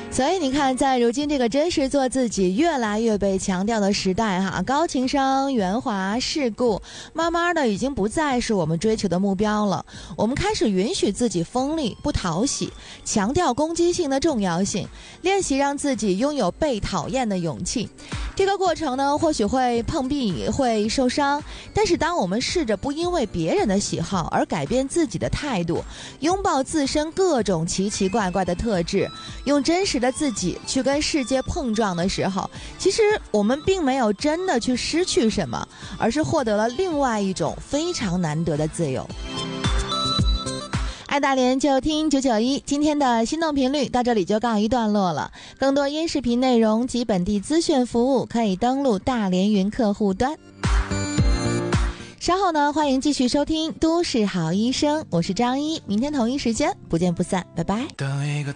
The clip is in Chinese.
所以你看，在如今这个真实做自己越来越被强调的时代哈，高情商、圆滑、世故，慢慢的已经不再是我们追求的目标了。我们开始允许自己锋利不讨喜，强调攻击性的重要性，练习让自己拥有被讨厌的勇气。这个过程呢，或许会碰壁，会受伤，但是当我们试着不因为别人的喜好而改变自己的态度，拥抱自身各种奇奇怪怪的特质，用真实的自己去跟世界碰撞的时候，其实我们并没有真的去失去什么，而是获得了另外一种非常难得的自由。爱大连就听991，今天的心动频率到这里就告一段落了。更多音视频内容及本地资讯服务可以登录大连云客户端。稍后呢，欢迎继续收听都市好医生，我是张一，明天同一时间不见不散，拜拜。 等一个